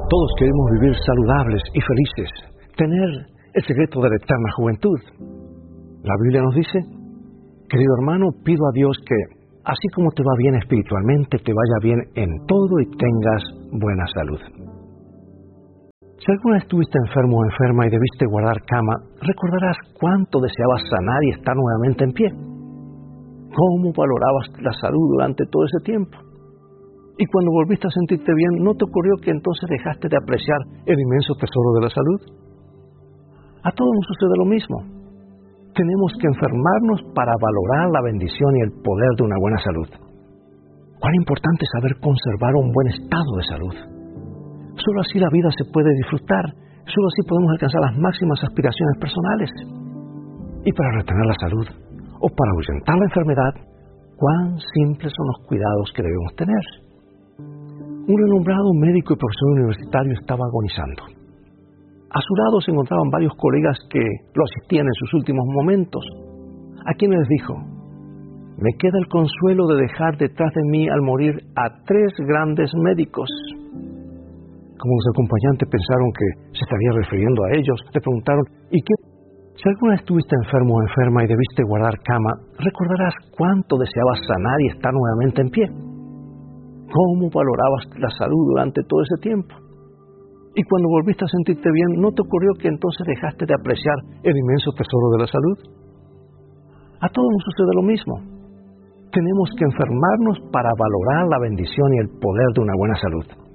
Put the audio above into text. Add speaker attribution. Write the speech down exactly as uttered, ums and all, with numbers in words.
Speaker 1: Todos queremos vivir saludables y felices, tener el secreto de la eterna juventud. La Biblia nos dice, querido hermano, pido a Dios que, así como te va bien espiritualmente, te vaya bien en todo y tengas buena salud. Si alguna vez estuviste enfermo o enferma y debiste guardar cama, recordarás cuánto deseabas sanar y estar nuevamente en pie. Cómo valorabas la salud durante todo ese tiempo. Y cuando volviste a sentirte bien, ¿no te ocurrió que entonces dejaste de apreciar el inmenso tesoro de la salud? A todos nos sucede lo mismo. Tenemos que enfermarnos para valorar la bendición y el poder de una buena salud. Cuán importante es saber conservar un buen estado de salud. Solo así la vida se puede disfrutar, solo así podemos alcanzar las máximas aspiraciones personales. Y para retener la salud, o para ahuyentar la enfermedad, cuán simples son los cuidados que debemos tener. Un renombrado médico y profesor universitario estaba agonizando. A su lado se encontraban varios colegas que lo asistían en sus últimos momentos, a quienes les dijo, me queda el consuelo de dejar detrás de mí al morir a tres grandes médicos. Como los acompañantes pensaron que se estaría refiriendo a ellos, le preguntaron, ¿y qué? Si alguna vez estuviste enfermo o enferma y debiste guardar cama, recordarás cuánto deseabas sanar y estar nuevamente en pie. Cómo valorabas la salud durante todo ese tiempo. Y cuando volviste a sentirte bien, ¿no te ocurrió que entonces dejaste de apreciar el inmenso tesoro de la salud? A todos nos sucede lo mismo. Tenemos que enfermarnos para valorar la bendición y el poder de una buena salud.